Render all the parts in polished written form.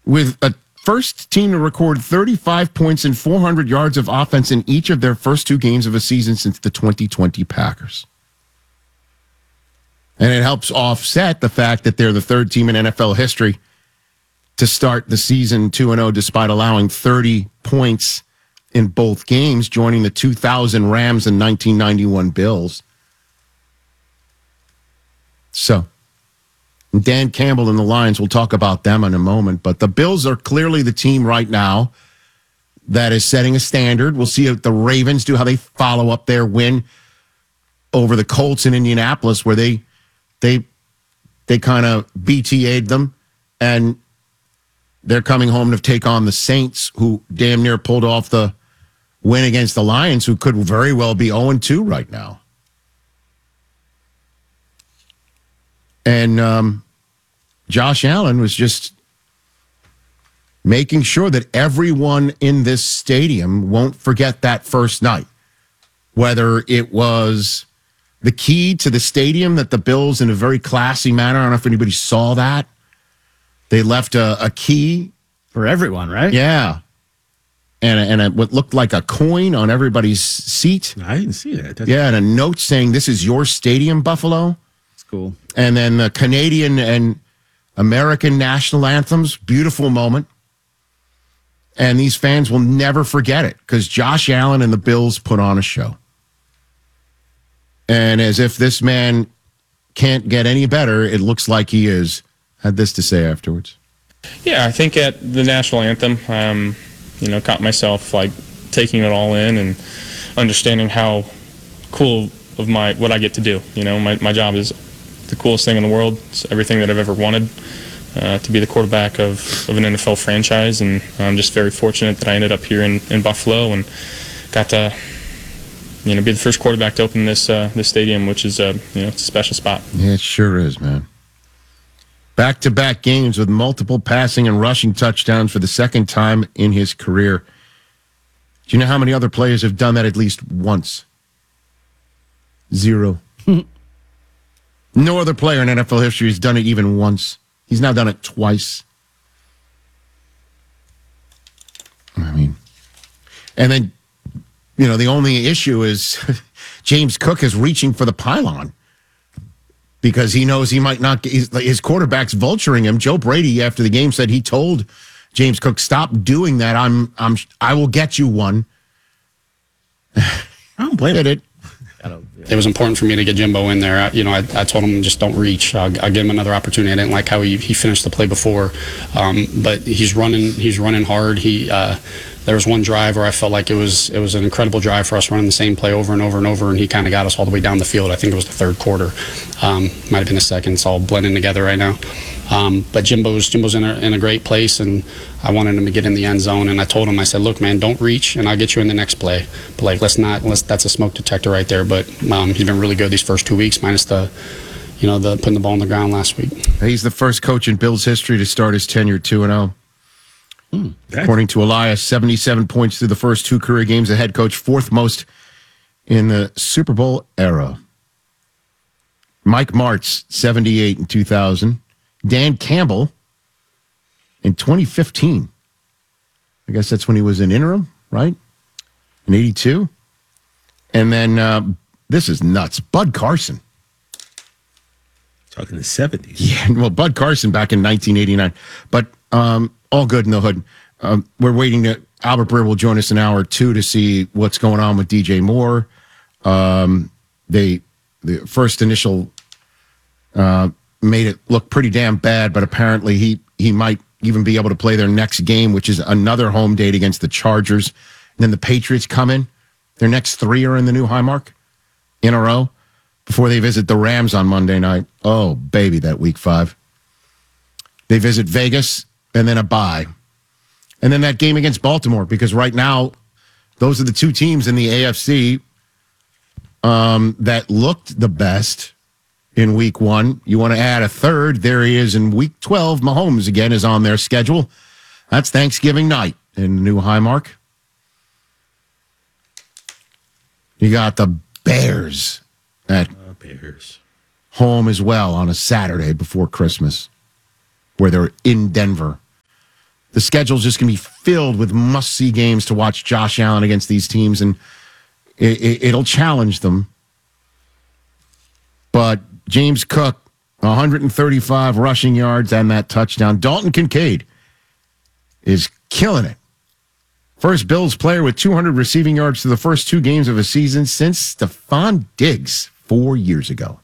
with a first team to record 35 points and 400 yards of offense in each of their first 2 games of a season since the 2020 Packers. And it helps offset the fact that they're the third team in NFL history to start the season 2-0 despite allowing 30 points in both games, joining the 2000 Rams and 1991 Bills. So, Dan Campbell and the Lions, we'll talk about them in a moment, but the Bills are clearly the team right now that is setting a standard. We'll see what the Ravens do, how they follow up their win over the Colts in Indianapolis, where they kind of BTA'd them, and they're coming home to take on the Saints, who damn near pulled off the win against the Lions, who could very well be 0-2 right now. And Josh Allen was just making sure that everyone in this stadium won't forget that first night, whether it was the key to the stadium that the Bills, in a very classy manner, I don't know if anybody saw that. They left a key. For everyone, right? Yeah. And what looked like a coin on everybody's seat. I didn't see that. And a note saying, "This is your stadium, Buffalo." That's cool. And then the Canadian and American national anthems. Beautiful moment. And these fans will never forget it because Josh Allen and the Bills put on a show. And as if this man can't get any better, it looks like he is. Had this to say afterwards. Yeah, I think at the national anthem, caught myself like taking it all in and understanding how cool of what I get to do. My job is the coolest thing in the world. It's everything that I've ever wanted, to be the quarterback of an NFL franchise, and I'm just very fortunate that I ended up here in Buffalo and got to be the first quarterback to open this stadium, which is it's a special spot. Yeah, it sure is, man. Back-to-back games with multiple passing and rushing touchdowns for the second time in his career. Do you know how many other players have done that at least once? 0. No other player in NFL history has done it even once. He's now done it twice. I mean, and then, the only issue is James Cook is reaching for the pylon because he knows he might not get his quarterback's vulturing him. Joe Brady, after the game, said he told James Cook, "Stop doing that. I will get you one." I don't blame it. It was important for me to get Jimbo in there. I told him, just don't reach. I'll give him another opportunity. I didn't like how he finished the play before, but he's running hard. There was one drive where I felt like it was an incredible drive for us, running the same play over and over and over, and he kind of got us all the way down the field. I think it was the third quarter. Might have been the second. It's all blending together right now. But Jimbo's in a great place, and I wanted him to get in the end zone. And I told him, I said, "Look, man, don't reach, and I'll get you in the next play. But that's a smoke detector right there." But he's been really good these first 2 weeks, minus the putting the ball on the ground last week. He's the first coach in Bills history to start his tenure 2-0. According to Elias, 77 points through the first 2 career games. The head coach, 4th most in the Super Bowl era. Mike Martz, 78 in 2000. Dan Campbell in 2015. I guess that's when he was in interim, right? In 82. And then this is nuts. Bud Carson. Talking the 70s. Yeah, well, Bud Carson back in 1989. But all good in the hood. We're waiting to Albert Breer will join us in hour 2 to see what's going on with DJ Moore. The first initial made it look pretty damn bad, but apparently he might even be able to play their next game, which is another home date against the Chargers. And then the Patriots come in. Their next 3 are in the new Highmark in a row before they visit the Rams on Monday night. Oh, baby, that week 5. They visit Vegas and then a bye. And then that game against Baltimore, because right now, those are the 2 teams in the AFC that looked the best in week 1. You want to add a third, there he is in week 12. Mahomes again is on their schedule. That's Thanksgiving night in the new Highmark. You got the Bears at home as well on a Saturday before Christmas, where they're in Denver. The schedule's just going to be filled with must-see games to watch Josh Allen against these teams, and it'll challenge them. But James Cook, 135 rushing yards and that touchdown. Dalton Kincaid is killing it. First Bills player with 200 receiving yards through the first 2 games of a season since Stephon Diggs 4 years ago.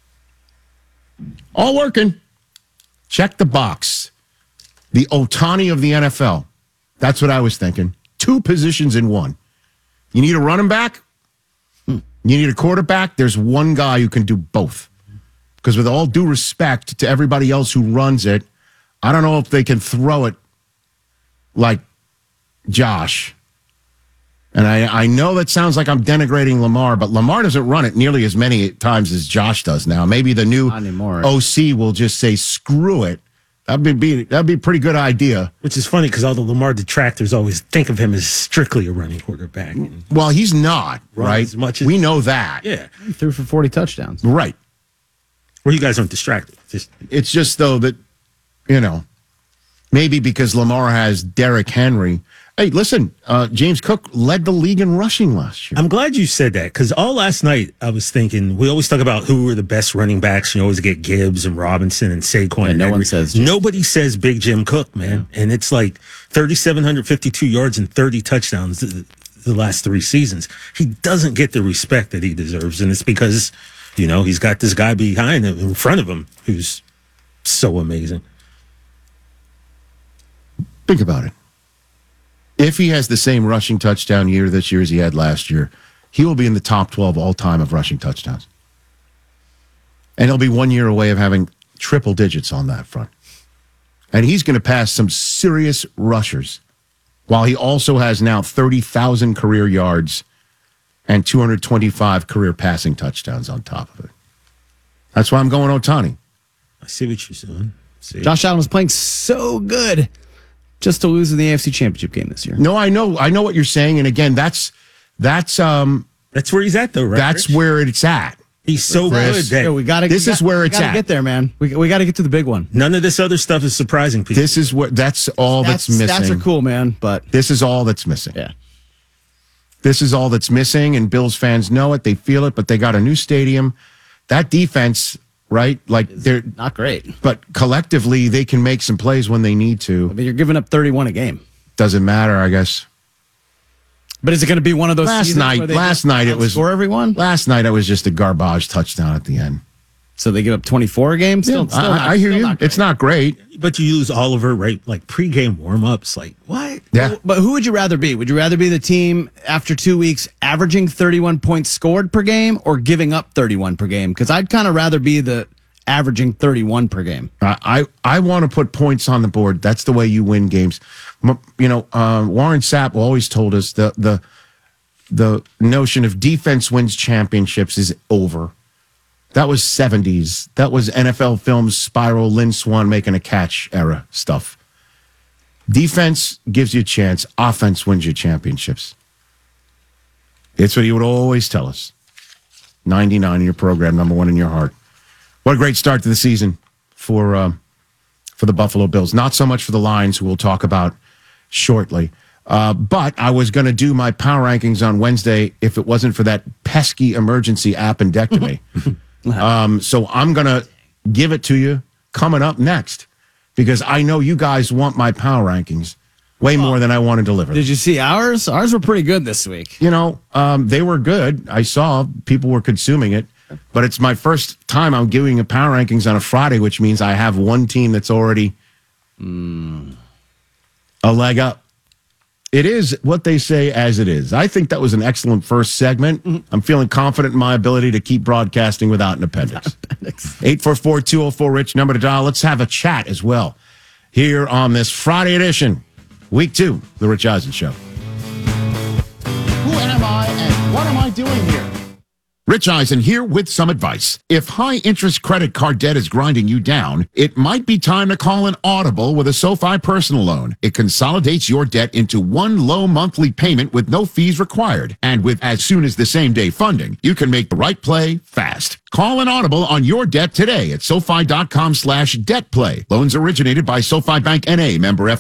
All working. Check the box. The Ohtani of the NFL. That's what I was thinking. 2 positions in one. You need a running back? You need a quarterback? There's one guy who can do both. Because with all due respect to everybody else who runs it, I don't know if they can throw it like Josh. And I know that sounds like I'm denigrating Lamar, but Lamar doesn't run it nearly as many times as Josh does now. Maybe the new Not anymore. OC will just say, screw it. That'd be a pretty good idea. Which is funny because all the Lamar detractors always think of him as strictly a running quarterback. Well, he's not, Run right? as much as- We know that. Yeah. He threw for 40 touchdowns. Right. Well, you guys aren't distracted. Just It's just, though, that, maybe because Lamar has Derrick Henry. Hey, listen, James Cook led the league in rushing last year. I'm glad you said that because all last night I was thinking we always talk about who are the best running backs. You always get Gibbs and Robinson and Saquon. Yeah, and nobody says Big Jim Cook, man. Yeah. And it's like 3,752 yards and 30 touchdowns the last 3 seasons. He doesn't get the respect that he deserves, and it's because he's got this guy behind him, in front of him, who's so amazing. Think about it. If he has the same rushing touchdown year this year as he had last year, he will be in the top 12 all time of rushing touchdowns. And he'll be 1 year away of having triple digits on that front. And he's going to pass some serious rushers, while he also has now 30,000 career yards and 225 career passing touchdowns on top of it. That's why I'm going Ohtani. I see what you're saying. Josh Allen was playing so good just to lose in the AFC Championship game this year. No, I know what you're saying, and again, that's where he's at, though, right? That's Rich? where it's at. He's so Chris, good that we got to. This is where it's at. Get there, man. We got to get to the big one. none of this other stuff is surprising people. This is what. That's all that's missing. Stats are cool, man, but This is all that's missing. yeah. This is all that's missing, and Bills fans know it. They feel it, but they got a new stadium. That defense, right? Like they're Not great. but collectively they can make some plays when they need I to. mean, you're giving up 31 a game. Doesn't matter, I guess. But is it going to be one of those Last seasons night- where they last just night it was- outscore everyone? Last night it was just a garbage touchdown at the end. So they give up 24 a game? Still, Yeah, I hear you. It's not great. But you lose Oliver, right? Like pregame warm-ups. Like, what? Yeah. But who would you rather be? Would you rather be the team after 2 weeks averaging 31 points scored per game or giving up 31 per game? Because I'd kind of rather be the averaging 31 per game. I want to put points on the board. That's the way you win games. Warren Sapp always told us the notion of defense wins championships is over. That was 70s. That was NFL Films Spiral, Lynn Swan making a catch era stuff. Defense gives you a chance. Offense wins you championships. It's what he would always tell us. 99 in your program, number 1 in your heart. What a great start to the season for the Buffalo Bills. Not so much for the Lions, who we'll talk about shortly. But I was going to do my power rankings on Wednesday if it wasn't for that pesky emergency appendectomy. So I'm going to give it to you coming up next because I know you guys want my power rankings way more than I want to deliver. Did you see ours? Ours were pretty good this week. They were good. I saw people were consuming it, but it's my first time I'm giving a power rankings on a Friday, which means I have one team that's already a leg up. It is what they say as it is. I think that was an excellent first segment. I'm feeling confident in my ability to keep broadcasting without an appendix. 844-204-RICH, number to dial. Let's have a chat as well here on this Friday edition, week 2, The Rich Eisen Show. Who am I and what am I doing here? Rich Eisen here with some advice. If high-interest credit card debt is grinding you down, it might be time to call an Audible with a SoFi personal loan. It consolidates your debt into one low monthly payment with no fees required. And with as soon as the same-day funding, you can make the right play fast. Call an Audible on your debt today at SoFi.com/debt play. Loans originated by SoFi Bank N.A., member